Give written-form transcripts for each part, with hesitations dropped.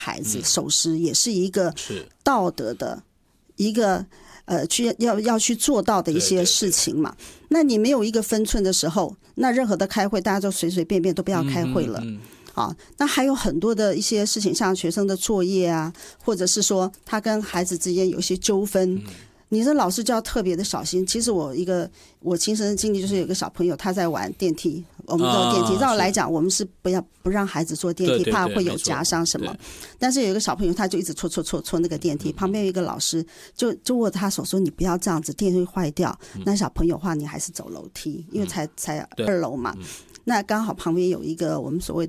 孩子守时，也是一个道德的一个要去做到的一些事情嘛。那你没有一个分寸的时候，那任何的开会大家就随随便便都不要开会了。好，那还有很多的一些事情，像学生的作业啊，或者是说他跟孩子之间有一些纠纷，你的老师就要特别的小心。其实我亲身的经历就是有一个小朋友他在玩电梯，我们的电梯照来讲我们是不让孩子坐电梯，怕会有夹伤什么。但是有一个小朋友他就一直戳那个电梯，旁边有一个老师就握他手说你不要这样子，电梯会坏掉。那小朋友的话你还是走楼梯，因为才2楼嘛。那刚好旁边有一个我们所谓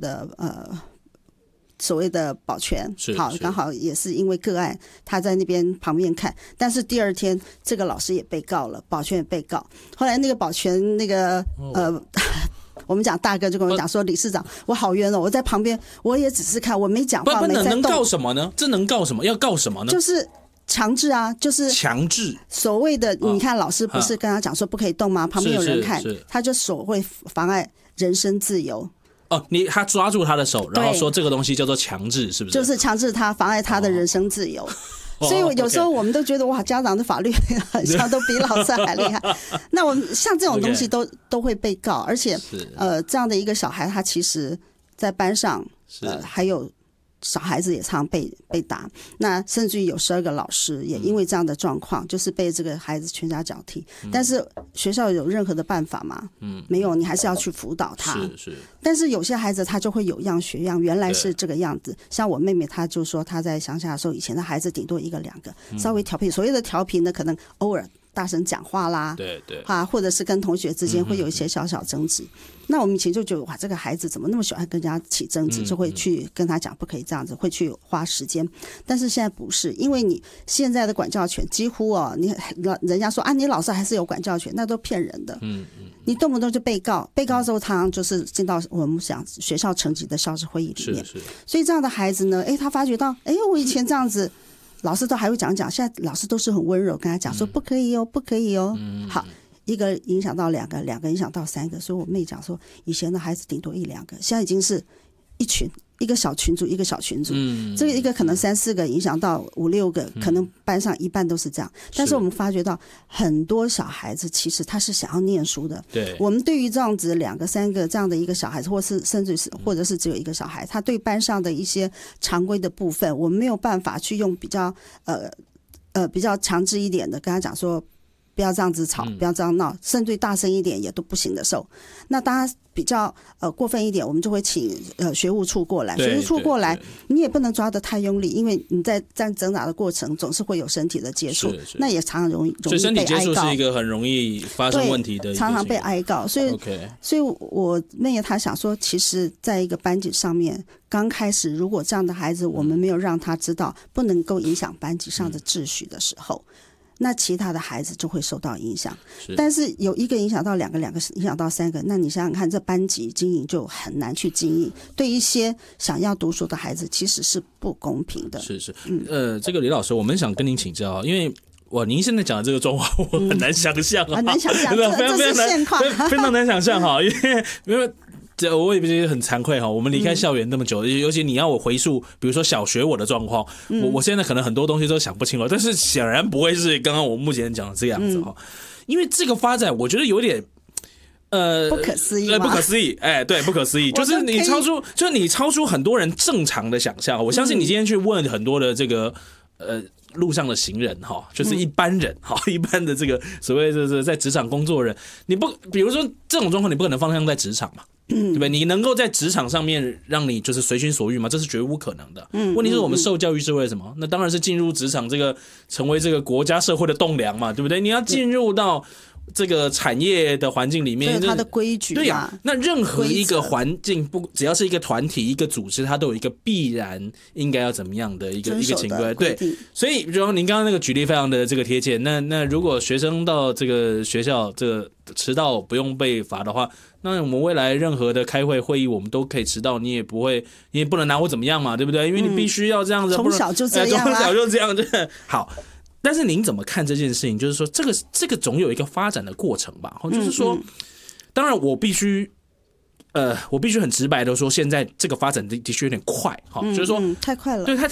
的保全，好，刚好也是因为个案，他在那边旁边看，但是第二天这个老师也被告了，保全也被告。后来那个保全那个我们讲大哥就跟我讲说，理事长，我好冤哦，我在旁边我也只是看，我没讲话，没在动。 能告什么呢？这能告什么？要告什么呢？ 就是强制啊，就是强制。 所谓的你看老师不是跟他讲说不可以动吗？旁边有人看，他就所谓妨碍人身自由。 他抓住他的手，然后说这个东西叫做强制，是不是？ 就是强制他，妨碍他的人身自由。所以有时候我们都觉得哇，家长的法律好像都比老师还厉害。那我们像这种东西都会被告，而且这样的一个小孩，他其实在班上还有小孩子也常被打，那甚至于有12个老师也因为这样的状况，就是被这个孩子拳打脚踢。但是学校有任何的办法吗？没有，你还是要去辅导他。但是有些孩子他就会有样学样，原来是这个样子。像我妹妹，她就说她在乡下的时候，以前的孩子顶多1个2个，稍微调皮。所谓的调皮呢，可能偶尔大声讲话啦，或者是跟同学之间会有一些小小争执。那我们以前就觉得哇，这个孩子怎么那么喜欢跟人家起争执，就会去跟他讲不可以这样子，会去花时间。但是现在不是，因为你现在的管教权几乎人家说啊，你老师还是有管教权，那都骗人的。你动不动就被告之后，常常就是进到我们讲学校层级的校事会议里面。所以这样的孩子呢，他发觉到，我以前这样子，老师都还会讲，现在老师都是很温柔，跟他讲说不可以哦，不可以哦。好，一个影响到2个，2个影响到3个，所以我妹讲说，以前的孩子顶多1、2个，现在已经是一群，一个小群组，一个小群组，这个一个可能3、4个影响到5、6个，可能班上一半都是这样。但是我们发觉到很多小孩子其实他是想要念书的。对，我们对于这样子2个、3个这样的一个小孩子，或是甚至是或者是只有一个小孩，他对班上的一些常规的部分，我们没有办法去用比较强制一点的跟他讲说，不要这样子吵，不要这样闹，甚至大声一点也都不行的时候，那大家比较过分一点，我们就会请学务处过来。学务处过来，你也不能抓得太用力，因为你在挣扎的过程总是会有身体的接触，那也常常容易被哀告。 所以身体接触是一个很容易发生问题的， 常常被哀告。所以我妹她想说，其实在一个班级上面刚开始，如果这样的孩子我们没有让他知道不能够影响班级上的秩序的时候，那其他的孩子就会受到影响。但是有一个影响到2个，2个影响到3个，那你想想看，这班级经营就很难去经营，对一些想要读书的孩子其实是不公平的。 这个李老师，我们想跟您请教，因为您现在讲的这个状况我很难想象很难想象，这是现况， 非常难想象哈，因为我也觉得很惭愧哈，我们离开校园那么久，尤其你要我回溯，比如说小学我的状况，我现在可能很多东西都想不清了，但是显然不会是刚刚我目前讲的这样子哈，因为这个发展我觉得有点不可思议， 不可思议，对，不可思议，就是你超出很多人正常的想象。我相信你今天去问很多的这个路上的行人哈，就是一般人哈，一般的这个所谓的在职场工作人，比如说这种状况，你不可能放向在职场嘛。对不对？你能够在职场上面让你就是随心所欲吗？这是绝无可能的。问题是我们受教育是为了什么？那当然是进入职场，这个成为这个国家社会的栋梁嘛，对不对？你要进入到这个产业的环境里面， 它的规矩。 对呀，那任何一个环境，只要是一个团体、一个组织，它都有一个必然应该要怎么样的一个情规。对，所以比如说您刚刚那个举例非常的这个贴切。那如果学生到这个学校这个迟到不用被罚的话，那我们未来任何的开会议，我们都可以迟到，你也不能拿我怎么样嘛，对不对？因为你必须要这样子， 从小就这样， 从小就这样，对。好，但是您怎么看这件事情？就是说，这个总有一个发展的过程吧。就是说，当然我必须我必须很直白的说，现在这个发展的确有点快哈，就是说太快了， 对，太